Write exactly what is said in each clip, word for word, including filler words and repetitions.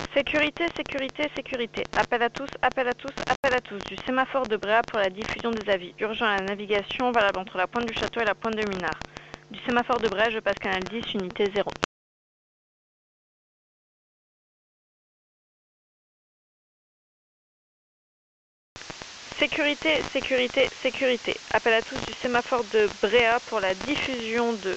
Sécurité, sécurité, sécurité. Appel à tous, appel à tous, appel à tous. Du sémaphore de Bréa pour la diffusion des avis urgents à la navigation valable entre la pointe du château et la pointe de Minard. Du sémaphore de Bréa, je passe canal dix, unité zéro. Sécurité, sécurité, sécurité. Appel à tous du sémaphore de Bréa pour la diffusion de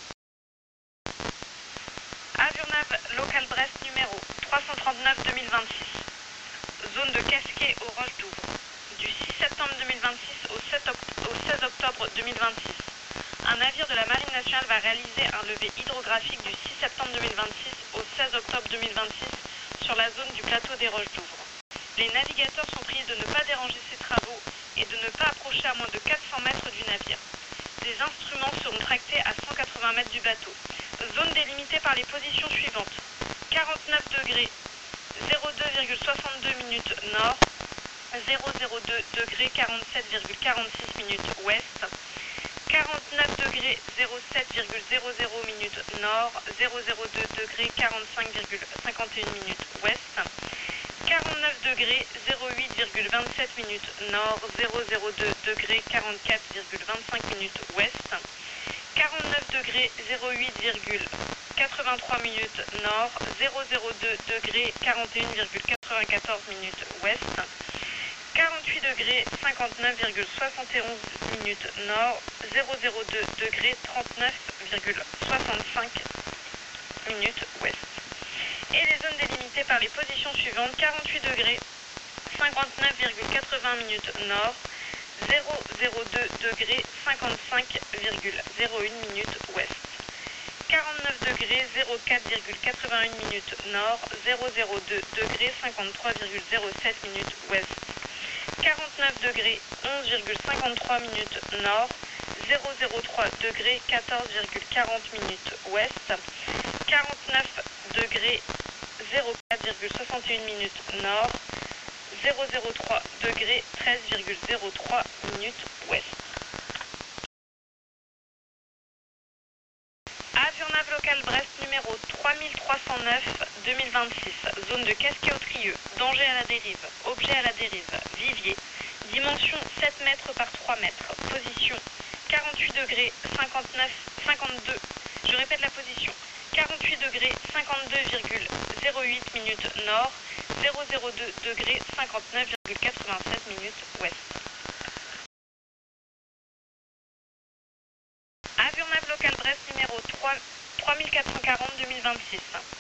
Avionav Local Brest numéro trois cent trente-neuf deux mille vingt-six. Zone de Casquet aux Roches d'Ouvre. Du six septembre deux mille vingt-six au, sept oct- au seize octobre deux mille vingt-six. Un navire de la Marine nationale va réaliser un levé hydrographique du six septembre deux mille vingt-six au seize octobre deux mille vingt-six sur la zone du plateau des Roches d'Ouvre. Les navigateurs sont priés de ne pas déranger ces travaux et de ne pas approcher à moins de quatre cents mètres du navire. Des instruments seront tractés à cent quatre-vingts mètres du bateau. Zone délimitée par les positions suivantes. quarante-neuf degrés, zéro deux virgule soixante-deux minutes nord, zéro zéro deux degrés, quarante-sept virgule quarante-six minutes ouest, quarante-neuf degrés, zéro sept virgule zéro zéro minutes nord, zéro zéro deux degrés, quarante-cinq virgule cinquante et une minutes ouest, quarante-neuf degrés, zéro huit virgule vingt-sept minutes nord, zéro zéro deux degrés, quarante-quatre virgule vingt-cinq minutes ouest, quarante-neuf degrés, zéro huit virgule quatre-vingt-trois minutes nord, zéro zéro deux degrés, quarante et une virgule quatre-vingt-quatorze minutes ouest, quarante-huit degrés, cinquante-neuf virgule soixante et onze minutes nord, zéro zéro deux degrés, trente-neuf virgule soixante-cinq minutes ouest. Et les zones délimitées par les positions suivantes. quarante-huit degrés, cinquante-neuf virgule quatre-vingts minutes nord, zéro zéro deux degrés, cinquante-cinq virgule zéro un minutes ouest, quarante-neuf degrés, zéro quatre virgule quatre-vingt-un minutes nord, zéro zéro deux degrés, cinquante-trois virgule zéro sept minutes ouest, quarante-neuf degrés, onze virgule cinquante-trois minutes nord, zéro zéro trois degrés, quatorze virgule quarante minutes ouest, quarante-neuf degrés, zéro quatre virgule soixante et une minutes nord, zéro zéro trois degrés, treize virgule zéro trois minutes ouest. Avionav Local Brest numéro trois mille trois cent neuf deux mille vingt-six. Zone de Casquet au Trieux. Danger à la dérive. Objet à la dérive. Vivier. Dimension sept mètres par trois mètres. Position quarante-huit degrés, cinquante-neuf, cinquante-deux. Je répète la position. quarante-huit degrés, cinquante-deux virgule zéro huit minutes nord, zéro zéro deux degrés, cinquante-neuf virgule quatre-vingt-sept minutes ouest. Avionav Local Brest numéro trois mille quatre cent quarante deux mille vingt-six.